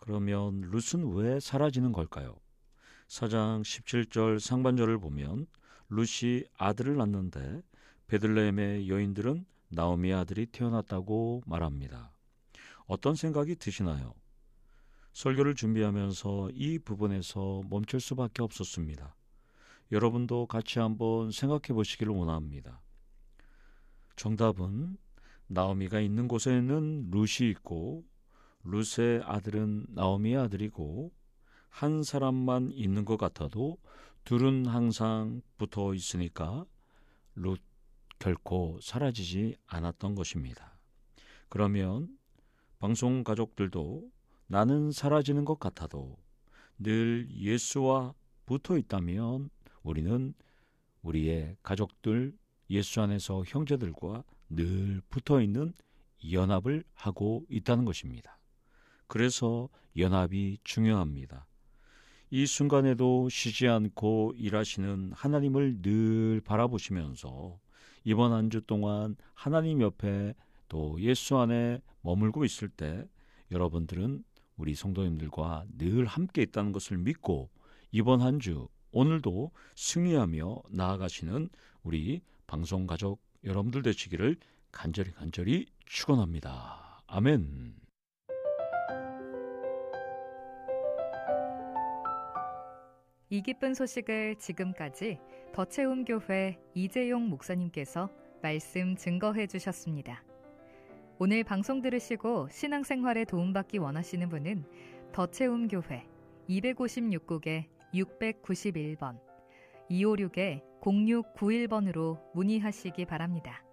그러면 룻은 왜 사라지는 걸까요? 4장 17절 상반절을 보면 룻이 아들을 낳는데 베들레헴의 여인들은 나오미의 아들이 태어났다고 말합니다. 어떤 생각이 드시나요? 설교를 준비하면서 이 부분에서 멈출 수밖에 없었습니다. 여러분도 같이 한번 생각해 보시기를 원합니다. 정답은 나오미가 있는 곳에는 룻이 있고 룻의 아들은 나오미의 아들이고 한 사람만 있는 것 같아도 둘은 항상 붙어 있으니까 룻 결코 사라지지 않았던 것입니다. 그러면 방송 가족들도 나는 사라지는 것 같아도 늘 예수와 붙어 있다면 우리는 우리의 가족들, 예수 안에서 형제들과 늘 붙어 있는 연합을 하고 있다는 것입니다. 그래서 연합이 중요합니다. 이 순간에도 쉬지 않고 일하시는 하나님을 늘 바라보시면서 이번 한 주 동안 하나님 옆에 또 예수 안에 머물고 있을 때 여러분들은 우리 성도님들과 늘 함께 있다는 것을 믿고 이번 한 주 오늘도 승리하며 나아가시는 우리 방송가족 여러분들 되시기를 간절히 축원합니다. 아멘. 이 기쁜 소식을 지금까지 더채움교회 이재용 목사님께서 말씀 증거해 주셨습니다. 오늘 방송 들으시고 신앙생활에 도움받기 원하시는 분은 더채움교회 256국에 691번 256-0691번으로 문의하시기 바랍니다.